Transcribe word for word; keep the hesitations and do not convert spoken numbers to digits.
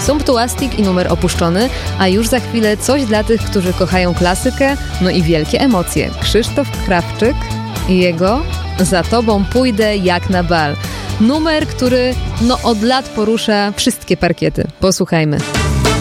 Sumptuastic i numer opuszczony, a już za chwilę coś dla tych, którzy kochają klasykę, no i wielkie emocje. Krzysztof Krawczyk i jego Za tobą pójdę jak na bal. Numer, który no od lat porusza wszystkie parkiety. Posłuchajmy.